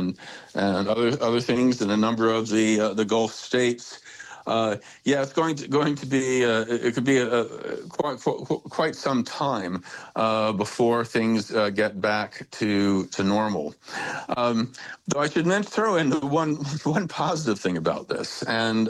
and other things in a number of the Gulf states. It's going to be it could be quite some time before things get back to normal. Though I should throw in one positive thing about this, and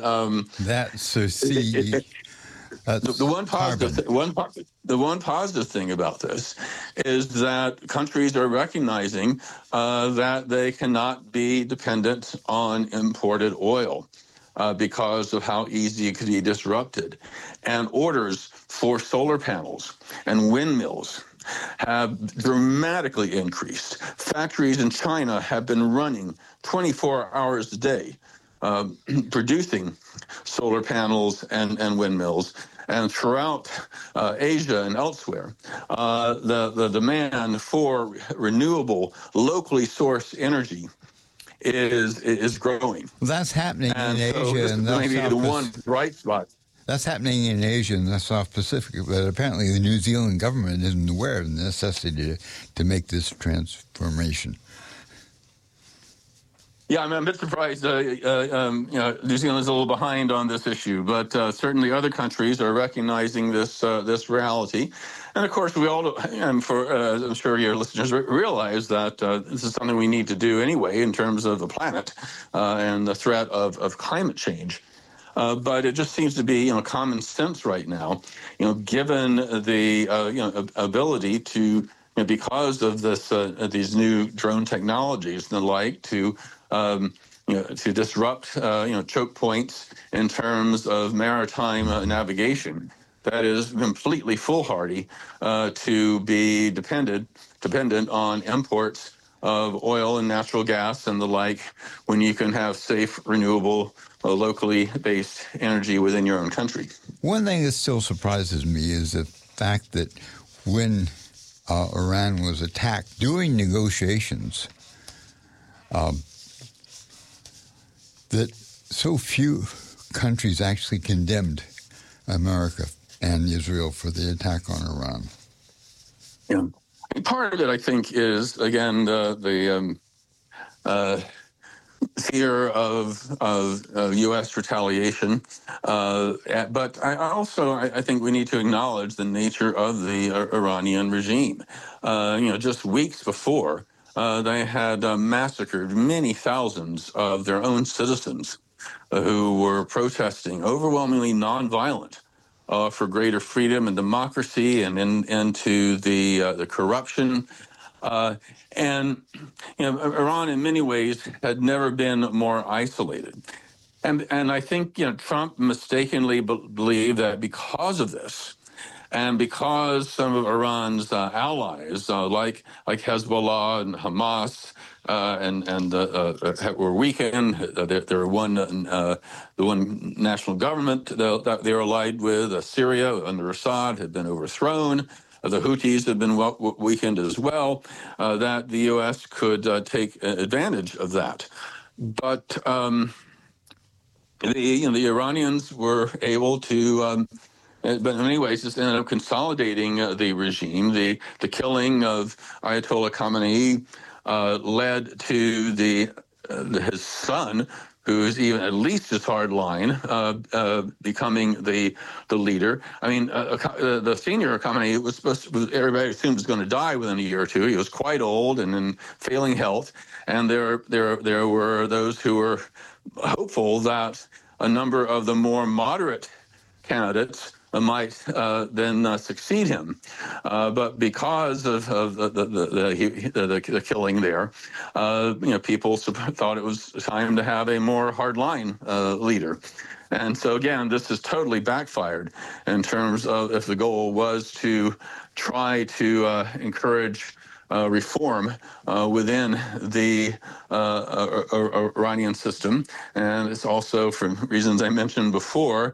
the one positive thing about this is that countries are recognizing that they cannot be dependent on imported oil. Because of how easy it could be disrupted. And orders for solar panels and windmills have dramatically increased. Factories in China have been running 24 hours a day, producing solar panels and windmills. And throughout Asia and elsewhere, the demand for renewable, locally sourced energy is growing. Well, that's happening in Asia, and that's maybe the one bright spot. That's happening in Asia and the South Pacific, but apparently the New Zealand government isn't aware of the necessity to make this transformation. Yeah, I'm a bit surprised. New Zealand's a little behind on this issue, but certainly other countries are recognizing this reality. And of course, we all, I'm sure your listeners realize that this is something we need to do anyway in terms of the planet and the threat of climate change. But it just seems to be, common sense right now, given the ability to, because of this these new drone technologies and the like, to disrupt, choke points in terms of maritime navigation. That is completely foolhardy to be dependent on imports of oil and natural gas and the like, when you can have safe, renewable, locally based energy within your own country. One thing that still surprises me is the fact that when Iran was attacked during negotiations, that so few countries actually condemned America and Israel for the attack on Iran. Yeah, part of it, I think, is again the fear of U.S. retaliation, but I think we need to acknowledge the nature of the Iranian regime. Just weeks before, they had massacred many thousands of their own citizens who were protesting, overwhelmingly nonviolent, for greater freedom and democracy, and into the corruption. And Iran, in many ways, had never been more isolated. And I think Trump mistakenly believed that because of this, and because some of Iran's allies, like Hezbollah and Hamas, were weakened, there were the one national government that they're allied with, Syria under Assad, had been overthrown. The Houthis have been weakened as well. That the U.S. could take advantage of that, but the Iranians were able to. But in many ways, just ended up consolidating the regime. The killing of Ayatollah Khamenei led to his son, who's even at least as hardline, becoming the leader. I mean, the senior Khamenei was everybody assumed was going to die within a year or two. He was quite old and in failing health, and there were those who were hopeful that a number of the more moderate candidates might then succeed him, but because of the killing there, people thought it was time to have a more hardline leader, and so again, this has totally backfired in terms of if the goal was to try to encourage reform within the Iranian system, and it's also, for reasons I mentioned before,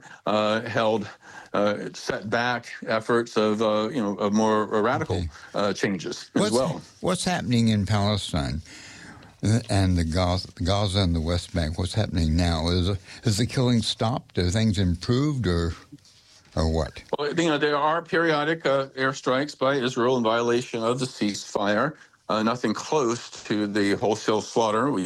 set back efforts of more radical changes as well. What's happening in Palestine and the Gaza and the West Bank? What's happening now? Has the killing stopped? Have things improved, or what? Well, there are periodic airstrikes by Israel in violation of the ceasefire. Nothing close to the wholesale slaughter